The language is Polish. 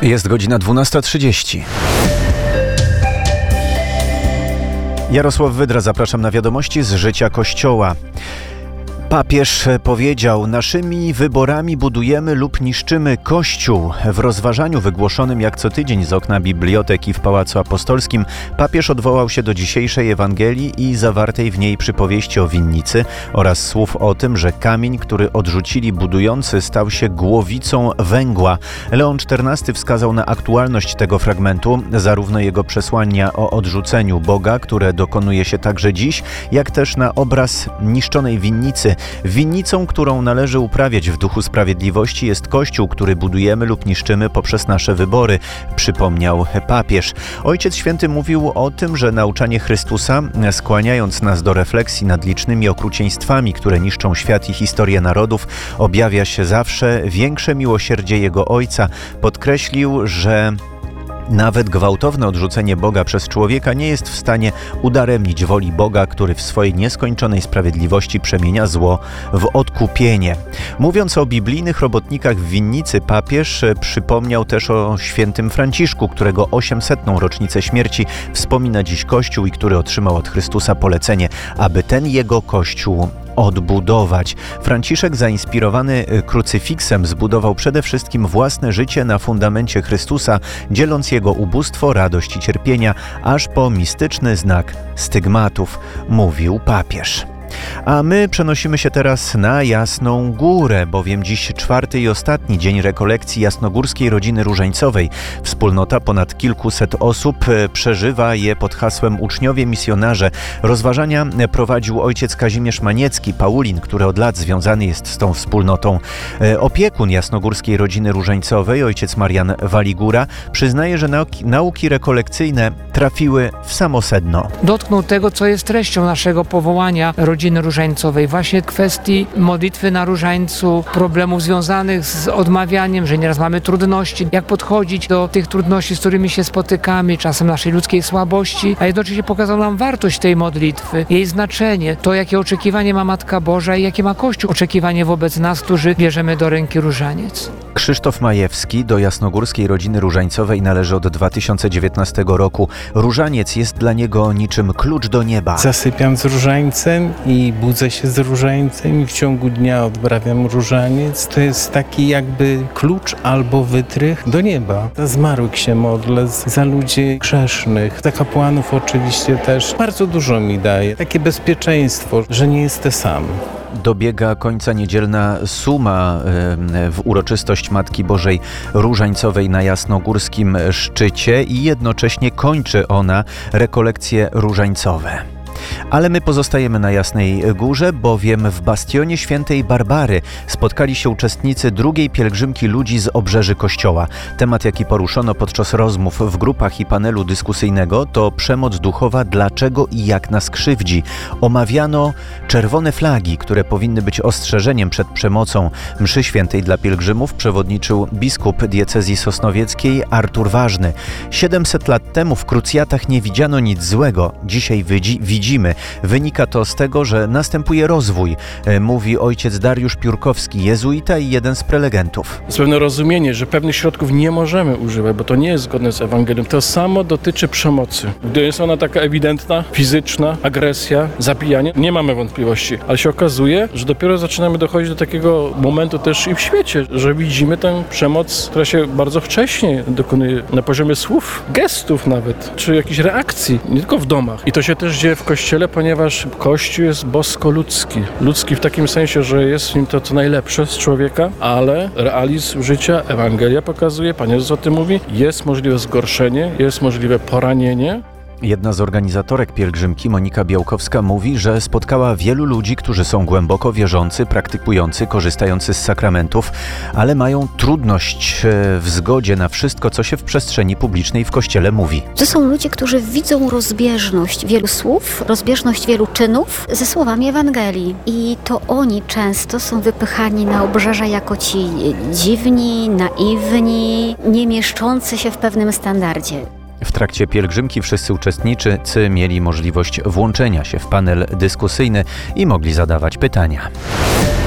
Jest godzina 12:30. Jarosław Wydra, zapraszam na wiadomości z życia Kościoła. Papież powiedział: naszymi wyborami budujemy lub niszczymy Kościół. W rozważaniu wygłoszonym jak co tydzień z okna biblioteki w Pałacu Apostolskim papież odwołał się do dzisiejszej Ewangelii i zawartej w niej przypowieści o winnicy oraz słów o tym, że kamień, który odrzucili budujący, stał się głowicą węgła. Leon XIV wskazał na aktualność tego fragmentu, zarówno jego przesłania o odrzuceniu Boga, które dokonuje się także dziś, jak też na obraz niszczonej winnicy. Winnicą, którą należy uprawiać w duchu sprawiedliwości, jest Kościół, który budujemy lub niszczymy poprzez nasze wybory, przypomniał papież. Ojciec Święty mówił o tym, że nauczanie Chrystusa, skłaniając nas do refleksji nad licznymi okrucieństwami, które niszczą świat i historię narodów, objawia się zawsze większe miłosierdzie Jego Ojca. Podkreślił, że nawet gwałtowne odrzucenie Boga przez człowieka nie jest w stanie udaremnić woli Boga, który w swojej nieskończonej sprawiedliwości przemienia zło w odkupienie. Mówiąc o biblijnych robotnikach w winnicy, papież przypomniał też o świętym Franciszku, którego 800. rocznicę śmierci wspomina dziś Kościół i który otrzymał od Chrystusa polecenie, aby ten jego Kościół odbudować. Franciszek, zainspirowany krucyfiksem, zbudował przede wszystkim własne życie na fundamencie Chrystusa, dzieląc jego ubóstwo, radość i cierpienia, aż po mistyczny znak stygmatów, mówił papież. A my przenosimy się teraz na Jasną Górę, bowiem dziś 4. i ostatni dzień rekolekcji jasnogórskiej rodziny różańcowej. Wspólnota ponad kilkuset osób przeżywa je pod hasłem Uczniowie Misjonarze. Rozważania prowadził ojciec Kazimierz Maniecki, Paulin, który od lat związany jest z tą wspólnotą. Opiekun jasnogórskiej rodziny różańcowej, ojciec Marian Waligura, przyznaje, że nauki rekolekcyjne trafiły w samo sedno. Dotknął tego, co jest treścią naszego powołania rodziny różańcowej, właśnie kwestii modlitwy na różańcu, problemów związanych z odmawianiem, że nieraz mamy trudności, jak podchodzić do tych trudności, z którymi się spotykamy, czasem naszej ludzkiej słabości, a jednocześnie pokazał nam wartość tej modlitwy, jej znaczenie, to jakie oczekiwanie ma Matka Boża i jakie ma Kościół oczekiwanie wobec nas, którzy bierzemy do ręki różaniec. Krzysztof Majewski do jasnogórskiej rodziny różańcowej należy od 2019 roku. Różaniec jest dla niego niczym klucz do nieba. Zasypiam z różańcem i budzę się z różańcem i w ciągu dnia odprawiam różaniec. To jest taki jakby klucz albo wytrych do nieba. Za zmarłych się modlę, za ludzi grzesznych, za kapłanów oczywiście też. Bardzo dużo mi daje. Takie bezpieczeństwo, że nie jestem sam. Dobiega końca niedzielna suma w uroczystość Matki Bożej Różańcowej na jasnogórskim szczycie i jednocześnie kończy ona rekolekcje różańcowe. Ale my pozostajemy na Jasnej Górze, bowiem w bastionie świętej Barbary spotkali się uczestnicy drugiej pielgrzymki ludzi z obrzeży Kościoła. Temat, jaki poruszono podczas rozmów w grupach i panelu dyskusyjnego, to przemoc duchowa, dlaczego i jak nas krzywdzi. Omawiano czerwone flagi, które powinny być ostrzeżeniem przed przemocą. Mszy świętej dla pielgrzymów przewodniczył biskup diecezji sosnowieckiej Artur Ważny. 700 lat temu w krucjatach nie widziano nic złego. Dzisiaj widzimy. Wynika to z tego, że następuje rozwój, mówi ojciec Dariusz Piórkowski, jezuita i jeden z prelegentów. Jest pewne rozumienie, że pewnych środków nie możemy używać, bo to nie jest zgodne z Ewangelią. To samo dotyczy przemocy. Gdy jest ona taka ewidentna, fizyczna, agresja, zabijanie, nie mamy wątpliwości. Ale się okazuje, że dopiero zaczynamy dochodzić do takiego momentu też i w świecie, że widzimy tę przemoc, która się bardzo wcześnie dokonuje na poziomie słów, gestów nawet, czy jakichś reakcji, nie tylko w domach. I to się też dzieje w Kościele, ponieważ Kościół jest bosko-ludzki. Ludzki w takim sensie, że jest w nim to, co najlepsze z człowieka, ale realizm życia, Ewangelia pokazuje, Pan Jezus o tym mówi, jest możliwe zgorszenie, jest możliwe poranienie. Jedna z organizatorek pielgrzymki, Monika Białkowska, mówi, że spotkała wielu ludzi, którzy są głęboko wierzący, praktykujący, korzystający z sakramentów, ale mają trudność w zgodzie na wszystko, co się w przestrzeni publicznej w Kościele mówi. To są ludzie, którzy widzą rozbieżność wielu słów, rozbieżność wielu czynów ze słowami Ewangelii. I to oni często są wypychani na obrzeża jako ci dziwni, naiwni, nie mieszczący się w pewnym standardzie. W trakcie pielgrzymki wszyscy uczestnicy mieli możliwość włączenia się w panel dyskusyjny i mogli zadawać pytania.